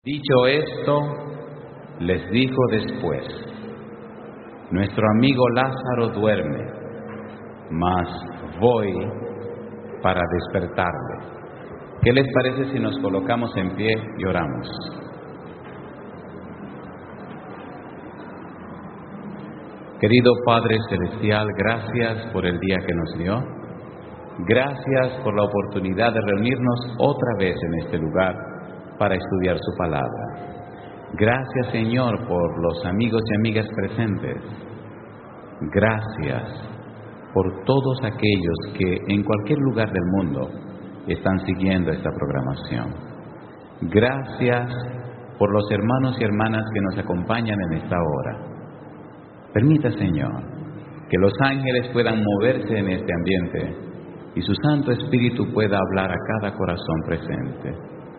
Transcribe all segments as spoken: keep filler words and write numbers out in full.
Dicho esto, les dijo después: nuestro amigo Lázaro duerme, mas voy para despertarle. ¿Qué les parece si nos colocamos en pie y oramos? Querido Padre Celestial, gracias por el día que nos dio. Gracias por la oportunidad de reunirnos otra vez en este lugar para estudiar su palabra. Gracias, Señor, por los amigos y amigas presentes. Gracias por todos aquellos que en cualquier lugar del mundo están siguiendo esta programación. Gracias por los hermanos y hermanas que nos acompañan en esta hora. Permita, Señor, que los ángeles puedan moverse en este ambiente y su Santo Espíritu pueda hablar a cada corazón presente.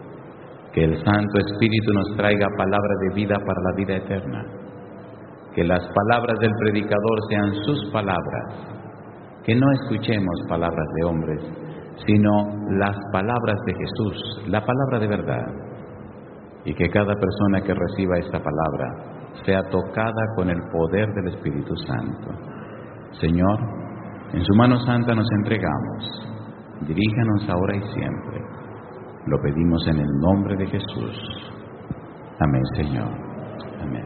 Que el Santo Espíritu nos traiga palabra de vida para la vida eterna. Que las palabras del predicador sean sus palabras. Que no escuchemos palabras de hombres, sino las palabras de Jesús, la palabra de verdad. Y que cada persona que reciba esta palabra sea tocada con el poder del Espíritu Santo. Señor, en su mano santa nos entregamos. Diríjanos ahora y siempre. Lo pedimos en el nombre de Jesús. Amén, Señor. Amén.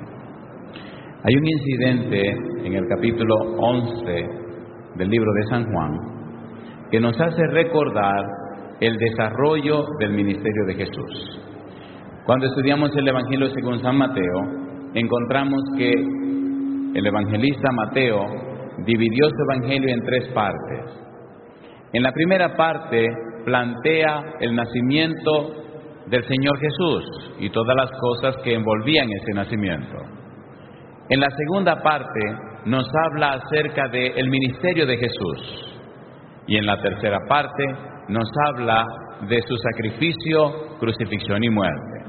Hay un incidente en el capítulo once del libro de San Juan que nos hace recordar el desarrollo del ministerio de Jesús. Cuando estudiamos el Evangelio según San Mateo, encontramos que el evangelista Mateo dividió su evangelio en tres partes. En la primera parte plantea el nacimiento del Señor Jesús y todas las cosas que envolvían ese nacimiento. En la segunda parte nos habla acerca del ministerio de Jesús. Y en la tercera parte nos habla de su sacrificio, crucifixión y muerte.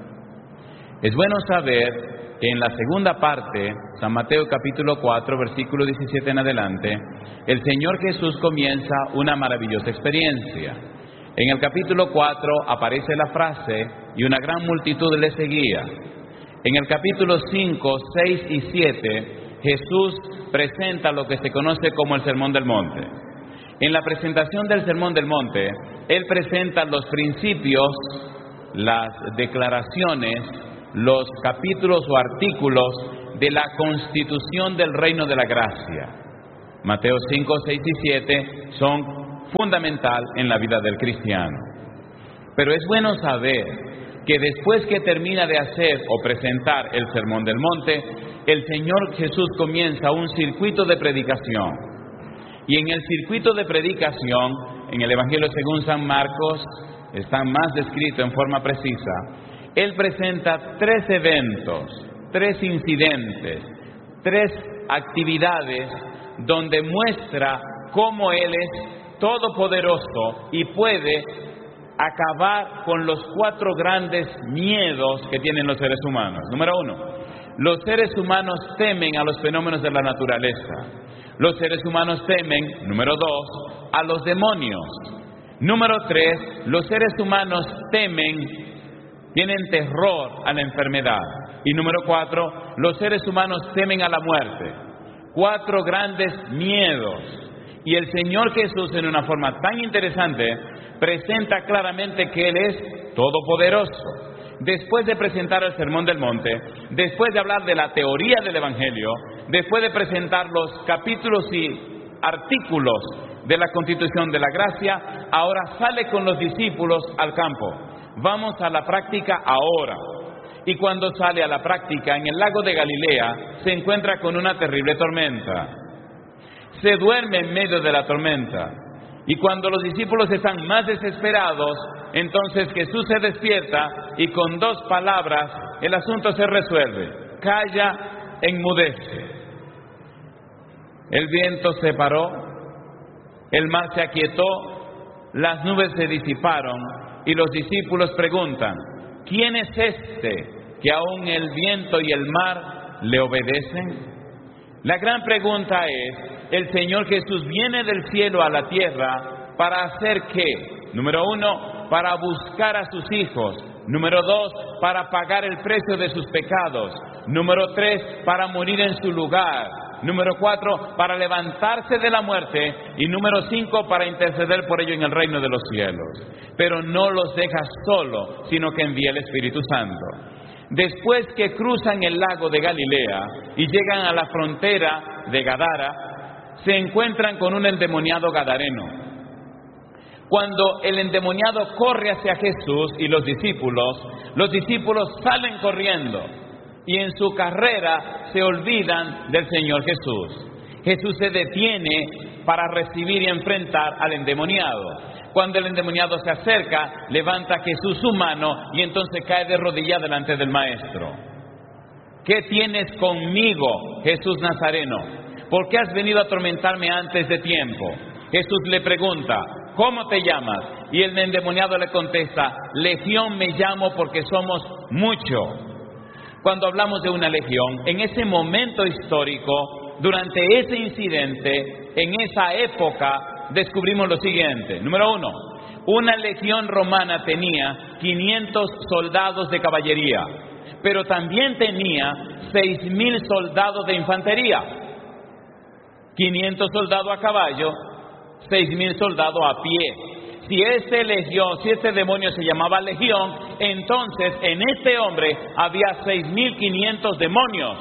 Es bueno saber que en la segunda parte, San Mateo capítulo cuatro, versículo diecisiete en adelante, el Señor Jesús comienza una maravillosa experiencia. En el capítulo cuatro aparece la frase: y una gran multitud le seguía. En el capítulo cinco, seis y siete, Jesús presenta lo que se conoce como el Sermón del Monte. En la presentación del Sermón del Monte, Él presenta los principios, las declaraciones, los capítulos o artículos de la constitución del reino de la gracia. Mateo cinco, seis y siete son fundamental en la vida del cristiano. Pero es bueno saber que después que termina de hacer o presentar el Sermón del Monte, el Señor Jesús comienza un circuito de predicación. Y en el circuito de predicación, en el Evangelio según San Marcos, está más descrito en forma precisa. Él presenta tres eventos, tres incidentes, tres actividades donde muestra cómo Él es todopoderoso y puede acabar con los cuatro grandes miedos que tienen los seres humanos. Número uno, los seres humanos temen a los fenómenos de la naturaleza. Los seres humanos temen, número dos, a los demonios. Número tres, los seres humanos temen, tienen terror a la enfermedad. Y número cuatro, los seres humanos temen a la muerte. Cuatro grandes miedos. Y el Señor Jesús, en una forma tan interesante, presenta claramente que Él es todopoderoso. Después de presentar el Sermón del Monte, después de hablar de la teoría del Evangelio, después de presentar los capítulos y artículos de la Constitución de la Gracia, ahora sale con los discípulos al campo. Vamos a la práctica ahora. Y cuando sale a la práctica en el lago de Galilea, se encuentra con una terrible tormenta. Se duerme en medio de la tormenta. Y cuando los discípulos están más desesperados, entonces Jesús se despierta y con dos palabras el asunto se resuelve. Calla, enmudece. El viento se paró, el mar se aquietó, las nubes se disiparon y los discípulos preguntan: ¿quién es este que aún el viento y el mar le obedecen? La gran pregunta es: el Señor Jesús viene del cielo a la tierra ¿para hacer qué? Número uno, para buscar a sus hijos, Número dos, para pagar el precio de sus pecados. Número tres, para morir en su lugar. Número cuatro, para levantarse de la muerte. Y número cinco, para interceder por ello en el reino de los cielos. Pero no los deja solo, sino que envía el Espíritu Santo. Después que cruzan el lago de Galilea y llegan a la frontera de Gadara, se encuentran con un endemoniado gadareno. Cuando el endemoniado corre hacia Jesús y los discípulos, los discípulos salen corriendo y en su carrera se olvidan del Señor Jesús. Jesús se detiene para recibir y enfrentar al endemoniado. Cuando el endemoniado se acerca, levanta Jesús su mano y entonces cae de rodillas delante del Maestro. ¿Qué tienes conmigo, Jesús Nazareno? ¿Por qué has venido a atormentarme antes de tiempo? Jesús le pregunta, ¿cómo te llamas? Y el endemoniado le contesta, Legión me llamo porque somos mucho. Cuando hablamos de una legión, en ese momento histórico, durante ese incidente, en esa época, descubrimos lo siguiente. Número uno, una legión romana tenía quinientos soldados de caballería, pero también tenía seis mil soldados de infantería. quinientos soldados a caballo, seis mil soldados a pie. Si ese legión, si ese demonio se llamaba legión, entonces en este hombre había seis mil quinientos demonios.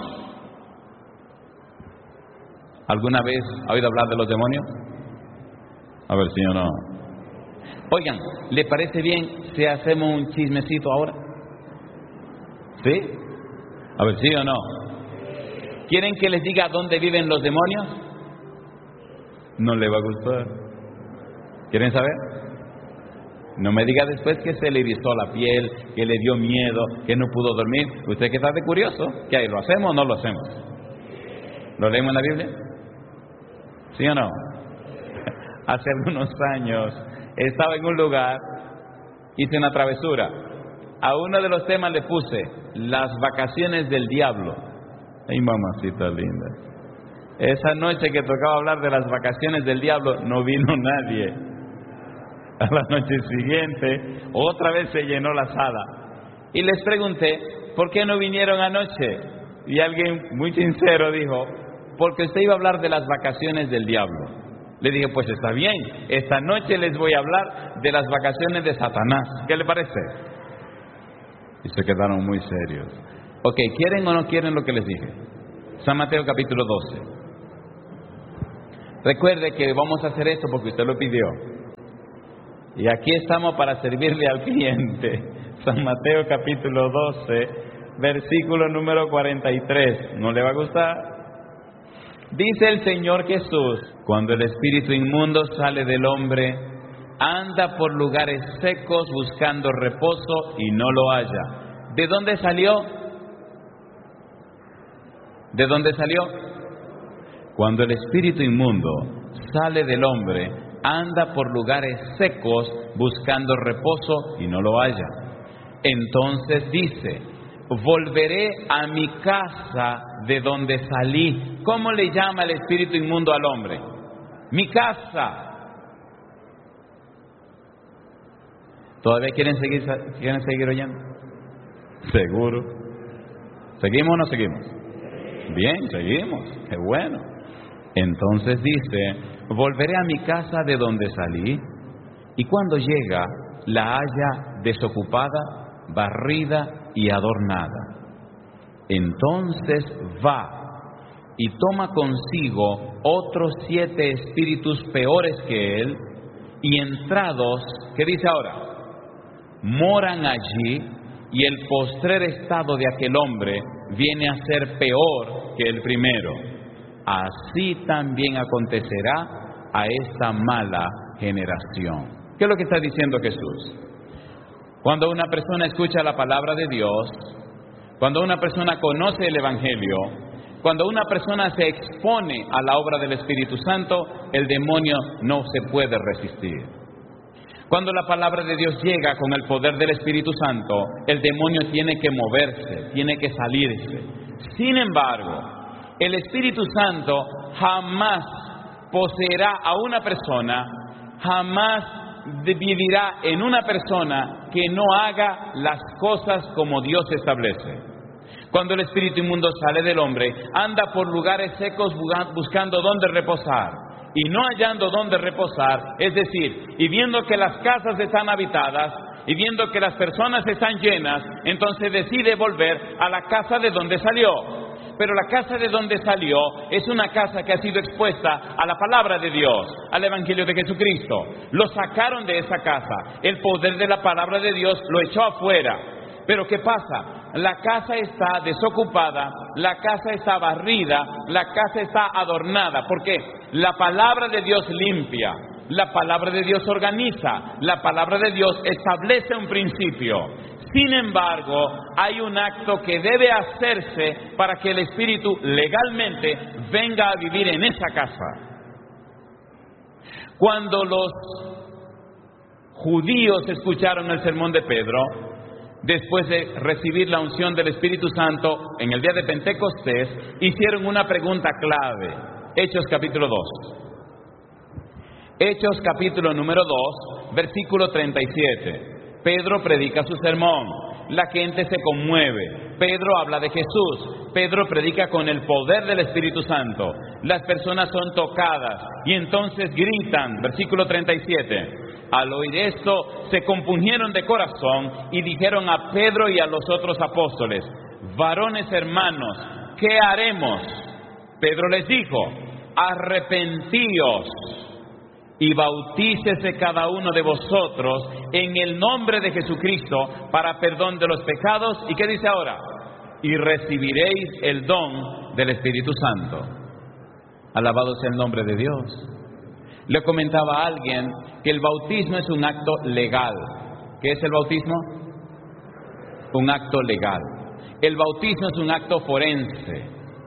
¿Alguna vez ha oído hablar de los demonios? A ver si o no. Oigan, ¿le parece bien si hacemos un chismecito ahora? ¿Sí? A ver si o no. ¿Quieren que les diga dónde viven los demonios? No le va a gustar. ¿Quieren saber? No me diga después que se le erizó la piel, que le dio miedo, que no pudo dormir. Usted que está de curioso, ¿qué hay? ¿Lo hacemos o no lo hacemos? ¿Lo leemos en la Biblia? ¿Sí o no? Hace algunos años estaba en un lugar, hice una travesura. A uno de los temas le puse las vacaciones del diablo. Ay, mamacita linda. Esa noche que tocaba hablar de las vacaciones del diablo, no vino nadie. A la noche siguiente, otra vez se llenó la sala. Y les pregunté, ¿por qué no vinieron anoche? Y alguien muy sincero dijo, porque usted iba a hablar de las vacaciones del diablo. Le dije, pues está bien, esta noche les voy a hablar de las vacaciones de Satanás. ¿Qué le parece? Y se quedaron muy serios. Ok, ¿quieren o no quieren lo que les dije? San Mateo capítulo doce. Recuerde que vamos a hacer esto porque usted lo pidió. Y aquí estamos para servirle al cliente. San Mateo capítulo doce, versículo número cuarenta y tres. ¿No le va a gustar? Dice el Señor Jesús, cuando el espíritu inmundo sale del hombre, anda por lugares secos buscando reposo y no lo halla. ¿De dónde salió? ¿De dónde salió? Cuando el espíritu inmundo sale del hombre, anda por lugares secos buscando reposo y no lo halla. Entonces dice, volveré a mi casa de donde salí. ¿Cómo le llama el espíritu inmundo al hombre? Mi casa. ¿Todavía quieren seguir, quieren seguir oyendo? ¿Seguro? ¿Seguimos o no seguimos? Bien, seguimos. Qué bueno. Entonces dice, volveré a mi casa de donde salí, y cuando llega, la halla desocupada, barrida y adornada. Entonces va y toma consigo otros siete espíritus peores que él, y entrados, ¿qué dice ahora? Moran allí, y el postrer estado de aquel hombre viene a ser peor que el primero. Así también acontecerá a esta mala generación. ¿Qué es lo que está diciendo Jesús? Cuando una persona escucha la palabra de Dios, cuando una persona conoce el Evangelio, cuando una persona se expone a la obra del Espíritu Santo, el demonio no se puede resistir. Cuando la palabra de Dios llega con el poder del Espíritu Santo, el demonio tiene que moverse, tiene que salirse. Sin embargo, el Espíritu Santo jamás poseerá a una persona, jamás vivirá en una persona que no haga las cosas como Dios establece. Cuando el espíritu inmundo sale del hombre, anda por lugares secos buscando dónde reposar. Y no hallando dónde reposar, es decir, y viendo que las casas están habitadas, y viendo que las personas están llenas, entonces decide volver a la casa de donde salió. Pero la casa de donde salió es una casa que ha sido expuesta a la palabra de Dios, al Evangelio de Jesucristo. Lo sacaron de esa casa. El poder de la palabra de Dios lo echó afuera. Pero ¿qué pasa? La casa está desocupada, la casa está barrida, la casa está adornada. ¿Por qué? La palabra de Dios limpia, la palabra de Dios organiza, la palabra de Dios establece un principio. Sin embargo, hay un acto que debe hacerse para que el Espíritu legalmente venga a vivir en esa casa. Cuando los judíos escucharon el sermón de Pedro, después de recibir la unción del Espíritu Santo en el día de Pentecostés, hicieron una pregunta clave. Hechos capítulo dos. Hechos capítulo número dos, versículo treinta y siete. Pedro predica su sermón, la gente se conmueve, Pedro habla de Jesús, Pedro predica con el poder del Espíritu Santo, las personas son tocadas y entonces gritan, versículo treinta y siete, al oír esto se compungieron de corazón y dijeron a Pedro y a los otros apóstoles, varones hermanos, ¿qué haremos? Pedro les dijo, arrepentíos y bautícese cada uno de vosotros en el nombre de Jesucristo para perdón de los pecados. ¿Y qué dice ahora? Y recibiréis el don del Espíritu Santo. Alabado sea el nombre de Dios. Le comentaba a alguien que el bautismo es un acto legal. ¿Qué es el bautismo? Un acto legal. El bautismo es un acto forense.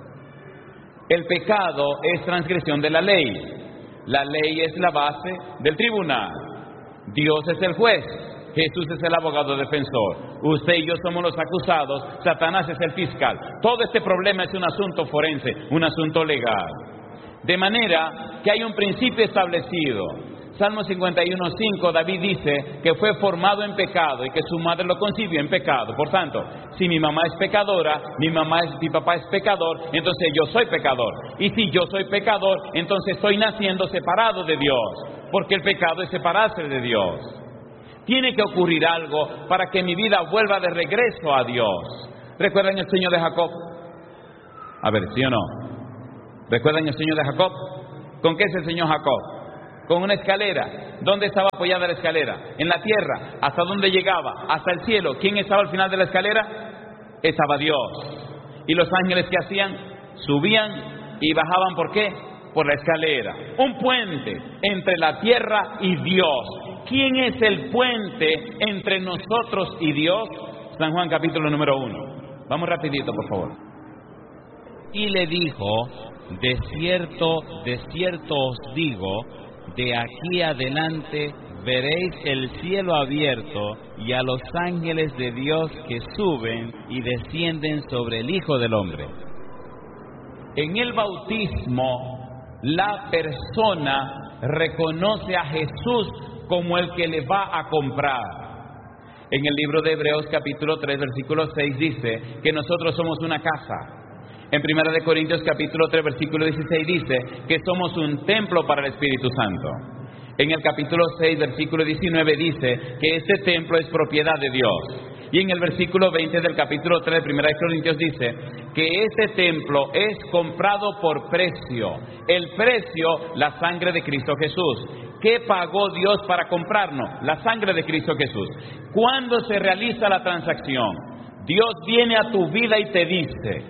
El pecado es transgresión de la ley. La ley es la base del tribunal. Dios es el juez. Jesús es el abogado defensor. Usted y yo somos los acusados. Satanás es el fiscal. Todo este problema es un asunto forense, un asunto legal. De manera que hay un principio establecido. Salmo cincuenta y uno, cinco, David dice que fue formado en pecado y que su madre lo concibió en pecado. Por tanto, si mi mamá es pecadora, mi mamá es, mi papá es pecador, entonces yo soy pecador. Y si yo soy pecador, entonces estoy naciendo separado de Dios, porque el pecado es separarse de Dios. Tiene que ocurrir algo para que mi vida vuelva de regreso a Dios. ¿Recuerdan el sueño de Jacob? A ver, ¿sí o no? ¿Recuerdan el sueño de Jacob? ¿Con qué se enseñó Jacob? Con una escalera. ¿Dónde estaba apoyada la escalera? En la tierra. ¿Hasta dónde llegaba? Hasta el cielo. ¿Quién estaba al final de la escalera? Estaba Dios. ¿Y los ángeles qué hacían? Subían y bajaban. ¿Por qué? Por la escalera. Un puente entre la tierra y Dios. ¿Quién es el puente entre nosotros y Dios? San Juan capítulo número uno. Vamos rapidito, por favor. Y le dijo, de cierto, de cierto os digo, de aquí adelante veréis el cielo abierto y a los ángeles de Dios que suben y descienden sobre el Hijo del Hombre. En el bautismo, la persona reconoce a Jesús como el que le va a comprar. En el libro de Hebreos capítulo tres, versículo seis dice que nosotros somos una casa. En Primera de Corintios capítulo tres, versículo dieciséis dice que somos un templo para el Espíritu Santo. En el capítulo seis, versículo diecinueve dice que este templo es propiedad de Dios. Y en el versículo veinte del capítulo tres de Primera de Corintios dice que este templo es comprado por precio. El precio, la sangre de Cristo Jesús. ¿Qué pagó Dios para comprarnos? La sangre de Cristo Jesús. ¿Cuándo se realiza la transacción? Dios viene a tu vida y te dice: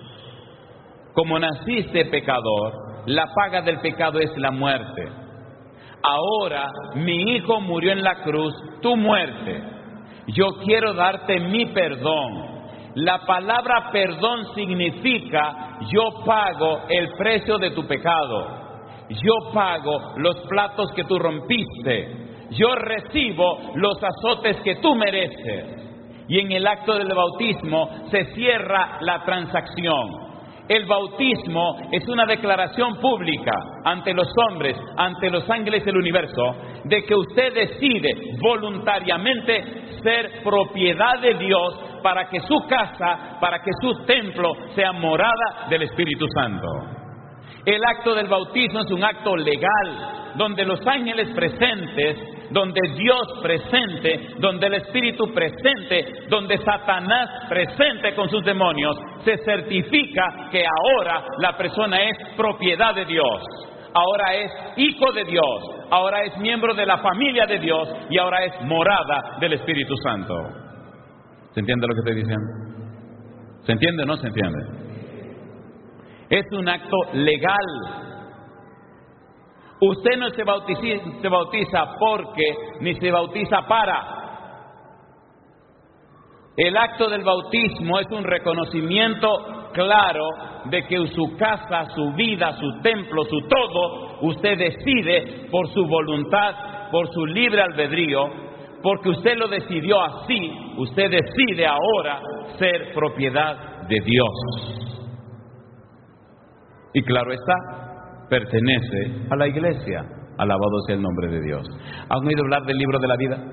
como naciste pecador, la paga del pecado es la muerte. Ahora mi hijo murió en la cruz, tu muerte. Yo quiero darte mi perdón. La palabra perdón significa yo pago el precio de tu pecado. Yo pago los platos que tú rompiste. Yo recibo los azotes que tú mereces. Y en el acto del bautismo se cierra la transacción. El bautismo es una declaración pública ante los hombres, ante los ángeles del universo, de que usted decide voluntariamente ser propiedad de Dios para que su casa, para que su templo sea morada del Espíritu Santo. El acto del bautismo es un acto legal, donde los ángeles presentes, donde Dios presente, donde el Espíritu presente, donde Satanás presente con sus demonios, se certifica que ahora la persona es propiedad de Dios, ahora es hijo de Dios, ahora es miembro de la familia de Dios y ahora es morada del Espíritu Santo. ¿Se entiende lo que estoy diciendo? ¿Se entiende o no se entiende? Es un acto legal. Usted no se bautiza, se bautiza porque, ni se bautiza para. El acto del bautismo es un reconocimiento claro de que su casa, su vida, su templo, su todo, usted decide por su voluntad, por su libre albedrío, porque usted lo decidió así, usted decide ahora ser propiedad de Dios. Y claro está, pertenece a la iglesia. Alabado sea el nombre de Dios. ¿Han oído hablar del libro de la vida?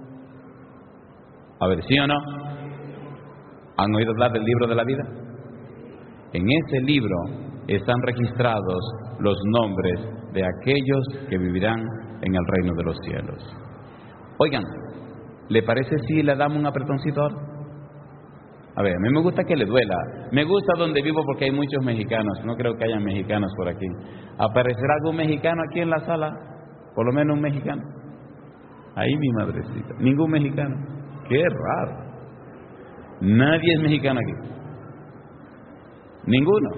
A ver, ¿sí o no? ¿Han oído hablar del libro de la vida? En ese libro están registrados los nombres de aquellos que vivirán en el reino de los cielos. Oigan, ¿le parece si le damos un apretoncito ahora? A ver, a mí me gusta que le duela. Me gusta donde vivo porque hay muchos mexicanos. No creo que haya mexicanos por aquí. ¿Aparecerá algún mexicano aquí en la sala? Por lo menos un mexicano. Ahí mi madrecita. Ningún mexicano. Qué raro. Nadie es mexicano aquí. Ninguno.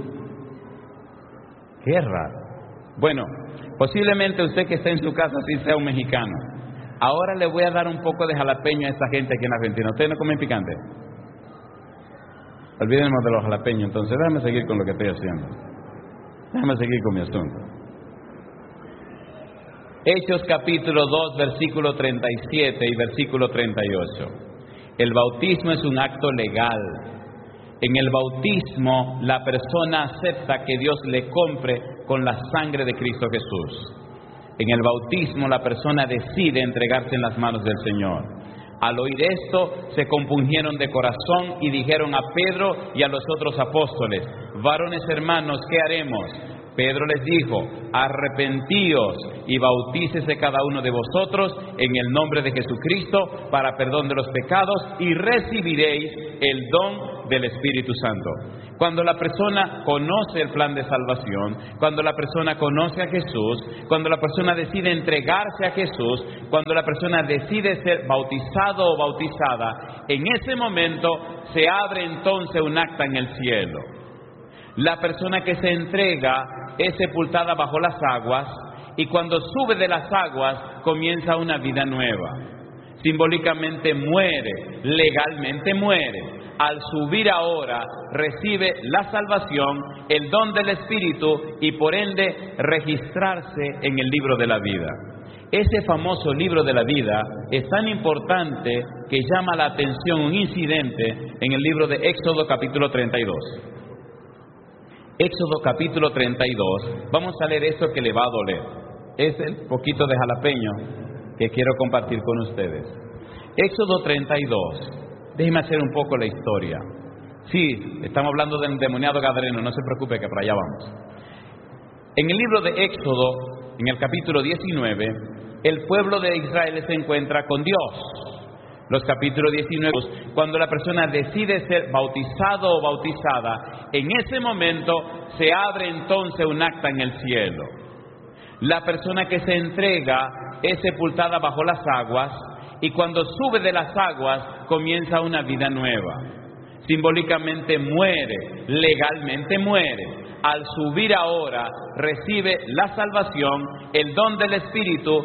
Qué raro. Bueno, posiblemente usted que está en su casa sí sea un mexicano. Ahora le voy a dar un poco de jalapeño a esta gente aquí en Argentina. ¿Ustedes no comen picante? Olvídennos de los jalapeños, entonces déjame seguir con lo que estoy haciendo. Déjame seguir con mi asunto. Hechos capítulo dos, versículo treinta y siete y versículo treinta y ocho. El bautismo es un acto legal. En el bautismo la persona acepta que Dios le compre con la sangre de Cristo Jesús. En el bautismo la persona decide entregarse en las manos del Señor. Al oír esto, se compungieron de corazón y dijeron a Pedro y a los otros apóstoles: varones hermanos, ¿qué haremos? Pedro les dijo: arrepentíos y bautícese cada uno de vosotros en el nombre de Jesucristo para perdón de los pecados y recibiréis el don del Espíritu Santo. Cuando la persona conoce el plan de salvación, cuando la persona conoce a Jesús, cuando la persona decide entregarse a Jesús, cuando la persona decide ser bautizado o bautizada, en ese momento se abre entonces un acta en el cielo. La persona que se entrega es sepultada bajo las aguas y cuando sube de las aguas comienza una vida nueva. Simbólicamente muere, legalmente muere. Al subir ahora recibe la salvación, el don del Espíritu y por ende registrarse en el libro de la vida. Ese famoso libro de la vida es tan importante que llama la atención un incidente en el libro de Éxodo capítulo treinta y dos. Éxodo capítulo treinta y dos, vamos a leer esto que le va a doler. Es el poquito de jalapeño que quiero compartir con ustedes. Éxodo treinta y dos. Déjeme hacer un poco la historia. Sí, estamos hablando del endemoniado gadareno, no se preocupe que para allá vamos. En el libro de Éxodo, en el capítulo diecinueve, el pueblo de Israel se encuentra con Dios. Los capítulos diecinueve, cuando la persona decide ser bautizado o bautizada, en ese momento se abre entonces un acta en el cielo. La persona que se entrega es sepultada bajo las aguas y cuando sube de las aguas comienza una vida nueva. Simbólicamente muere, legalmente muere. Al subir ahora recibe la salvación, el don del Espíritu